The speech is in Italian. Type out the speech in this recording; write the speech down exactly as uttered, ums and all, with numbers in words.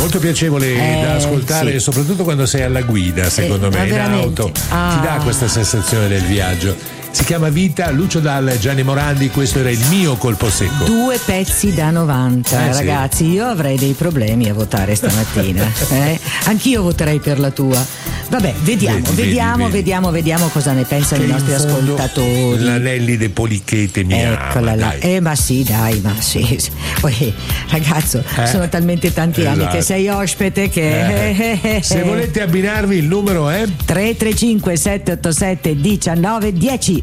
Molto piacevole Eh, da ascoltare, sì. soprattutto quando sei alla guida, secondo Eh, me, ma in veramente. auto. Ah. Ti dà questa sensazione del viaggio. Si chiama Vita, Lucio Dalla e Gianni Morandi, questo era il mio colpo secco. Due pezzi da novanta, Eh, sì. ragazzi. Io avrei dei problemi a votare stamattina. eh? Anch'io voterei per la tua. Vabbè, vediamo, Vedi, vediamo, vedi, vedi. vediamo, vediamo cosa ne pensano Che i nostri in fondo ascoltatori. L'Anelli de Polichete mi Eccola ama, là. dai. Eh ma sì, dai, ma sì. Poi, ragazzo, Eh, sono talmente tanti anni esatto. che sei ospite che. Eh, Se volete abbinarvi il numero è tre tre cinque sette otto sette uno nove uno zero.